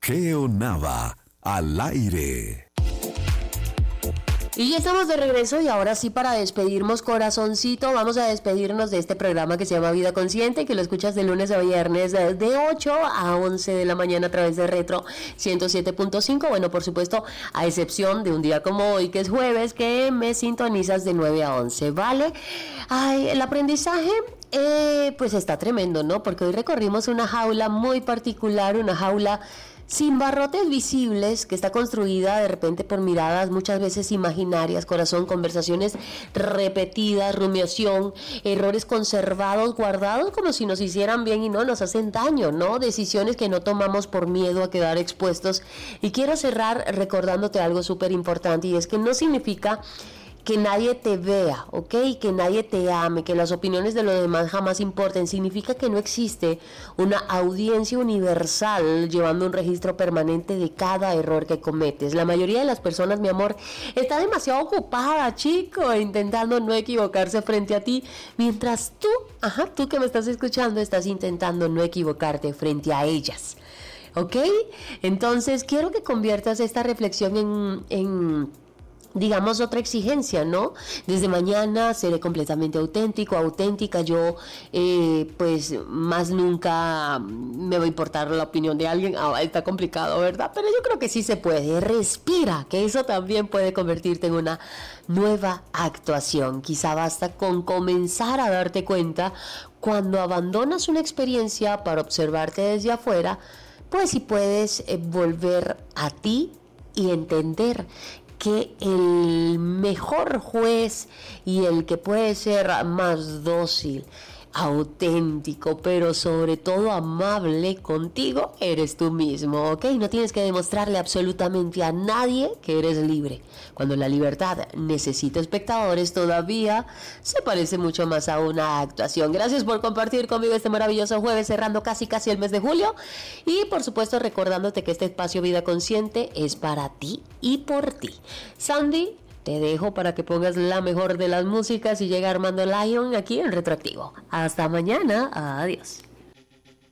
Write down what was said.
Geo Nava, al aire. Y ya estamos de regreso y ahora sí, para despedirnos, corazoncito, vamos a despedirnos de este programa que se llama Vida Consciente, que lo escuchas de lunes a viernes de 8 a 11 de la mañana a través de Retro 107.5. Bueno, por supuesto, a excepción de un día como hoy, que es jueves, que me sintonizas de 9 a 11, ¿vale? Ay, el aprendizaje pues está tremendo, ¿no? Porque hoy recorrimos una jaula muy particular, una jaula sin barrotes visibles, que está construida de repente por miradas muchas veces imaginarias, corazón, conversaciones repetidas, rumiación, errores conservados, guardados como si nos hicieran bien y no nos hacen daño, ¿no? Decisiones que no tomamos por miedo a quedar expuestos. Y quiero cerrar recordándote algo súper importante, y es que no significa que nadie te vea, ¿ok? Que nadie te ame, que las opiniones de los demás jamás importen. Significa que no existe una audiencia universal llevando un registro permanente de cada error que cometes. La mayoría de las personas, mi amor, está demasiado ocupada, chico, intentando no equivocarse frente a ti, mientras tú que me estás escuchando, estás intentando no equivocarte frente a ellas, ¿ok? Entonces, quiero que conviertas esta reflexión en digamos, otra exigencia, ¿no? Desde mañana seré completamente auténtico, auténtica. Yo, pues, más nunca me va a importar la opinión de alguien. Está complicado, ¿verdad? Pero yo creo que sí se puede. Respira, que eso también puede convertirte en una nueva actuación. Quizá basta con comenzar a darte cuenta cuando abandonas una experiencia para observarte desde afuera, pues si puedes volver a ti y entender que el mejor juez y el que puede ser más dócil, auténtico, pero sobre todo amable contigo, eres tú mismo, ¿ok? No tienes que demostrarle absolutamente a nadie que eres libre. Cuando la libertad necesita espectadores, todavía se parece mucho más a una actuación. Gracias por compartir conmigo este maravilloso jueves, cerrando casi el mes de julio. Y por supuesto recordándote que este espacio Vida Consciente es para ti y por ti. Sandy, te dejo para que pongas la mejor de las músicas y llega Armando Lion aquí en Retroactivo. Hasta mañana. Adiós.